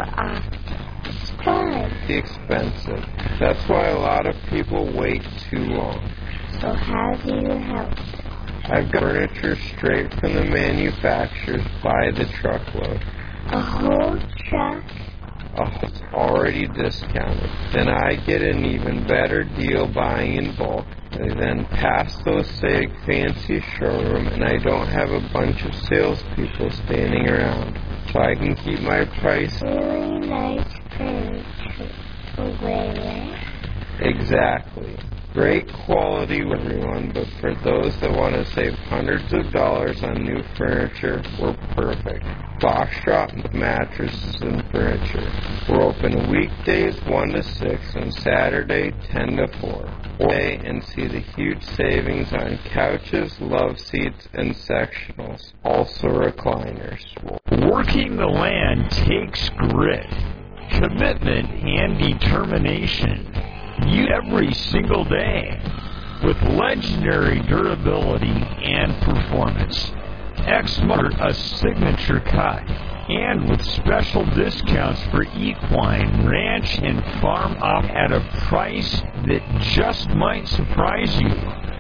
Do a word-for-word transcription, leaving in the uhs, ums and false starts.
often. It's fun. Expensive. That's why a lot of people wait too long. So how do you help? I've got furniture straight from the manufacturers by the truckload. A whole truck? Oh, it's already discounted. Then I get an even better deal buying in bulk. I then pass those big fancy showroom, and I don't have a bunch of salespeople standing around, so I can keep my price. Really nice furniture for where? Exactly. Great quality with everyone, but for those that want to save hundreds of dollars on new furniture, we're perfect. Foxtrot Mattresses and Furniture. We're open weekdays one to six and Saturday ten to four. Stay and see the huge savings on couches, love seats, and sectionals. Also recliners. Working the land takes grit, commitment, and determination. You every single day with legendary durability and performance. X-Mart, a signature cut, and with special discounts for equine, ranch, and farm up at a price that just might surprise you.